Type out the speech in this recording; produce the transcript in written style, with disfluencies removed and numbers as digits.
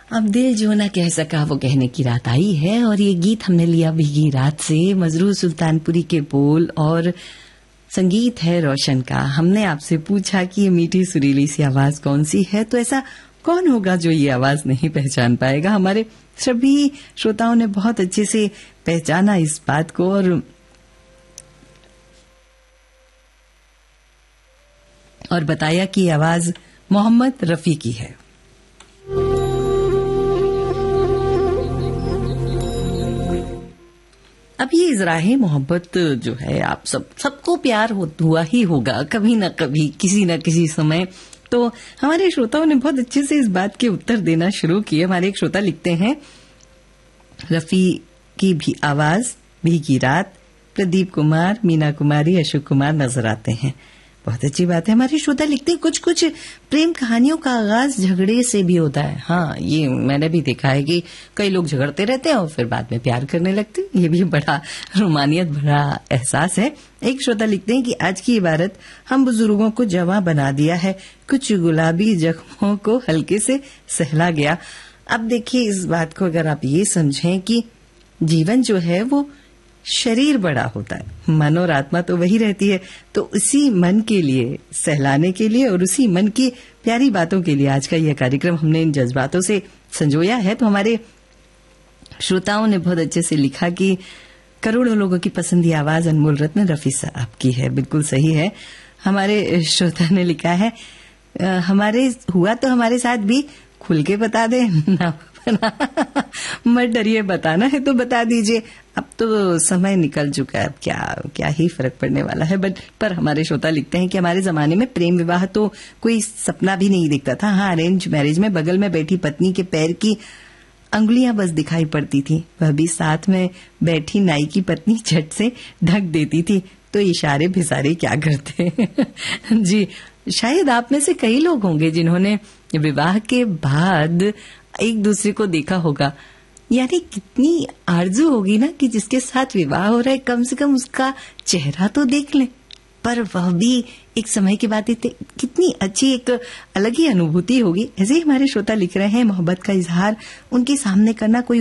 अब दिल जो ना कह सका वो कहने की रात आई है और ये गीत हमने लिया भीगी रात से। मजरूर सुल्तानपुरी के बोल और संगीत है रोशन का। हमने आपसे पूछा कि ये मीठी सुरीली सी आवाज कौन सी है, तो ऐसा कौन होगा जो ये आवाज नहीं पहचान पाएगा। हमारे सभी श्रोताओं ने बहुत अच्छे से पहचाना इस बात को और बताया कि ये आवाज मोहम्मद रफी की है। अब ये इज़राहे मोहब्बत जो है, आप सबको प्यार हुआ ही होगा कभी न कभी, किसी न किसी समय। तो हमारे श्रोताओं ने बहुत अच्छे से इस बात के उत्तर देना शुरू किए। हमारे एक श्रोता लिखते हैं, रफी की भी आवाज भीगी रात, प्रदीप कुमार, मीना कुमारी, अशोक कुमार नजर आते हैं। बहुत अच्छी बात है। हमारे श्रोता लिखते हैं, कुछ कुछ प्रेम कहानियों का आगाज झगड़े से भी होता है। हाँ, ये मैंने भी देखा है कि कई लोग झगड़ते रहते हैं और फिर बाद में प्यार करने लगते हैं। ये भी बड़ा रोमानियत भरा एहसास है। एक श्रोता लिखते हैं कि आज की इबारत हम बुजुर्गों को जवां बना दिया है, कुछ गुलाबी जख्मों को हल्के से सहला गया। अब देखिए, इस बात को अगर आप ये समझें कि जीवन जो है वो शरीर बड़ा होता है, मन और आत्मा तो वही रहती है। तो उसी मन के लिए, सहलाने के लिए और उसी मन की प्यारी बातों के लिए आज का यह कार्यक्रम हमने इन जज्बातों से संजोया है। तो हमारे श्रोताओं ने बहुत अच्छे से लिखा कि करोड़ों लोगों की पसंदी आवाज अनमोल रत्न रफी साहब की है। बिल्कुल सही है। हमारे श्रोता ने लिखा है, हमारे हुआ तो हमारे साथ भी खुल के बता दे ना मत डरिए, बताना है तो बता दीजिए। अब तो समय निकल चुका है, अब क्या ही फर्क पड़ने वाला है। पर हमारे श्रोता लिखते हैं कि हमारे जमाने में प्रेम विवाह तो कोई सपना भी नहीं दिखता था। हाँ, अरेंज मैरिज में बगल में बैठी पत्नी के पैर की अंगुलियां बस दिखाई पड़ती थी, वह भी साथ में बैठी नाई की पत्नी झट से ढक देती थी, तो इशारे भिसारे क्या करते जी, शायद आप में से कई लोग होंगे जिन्होंने विवाह के बाद एक दूसरे को देखा होगा। यानी कितनी आरजू होगी ना कि जिसके साथ विवाह हो रहा है कम से कम उसका चेहरा तो देख लें। पर वह भी एक समय की बात है, कितनी अच्छी एक अलग ही अनुभूति होगी। ऐसे ही हमारे श्रोता लिख रहे हैं, मोहब्बत का इजहार उनके सामने करना कोई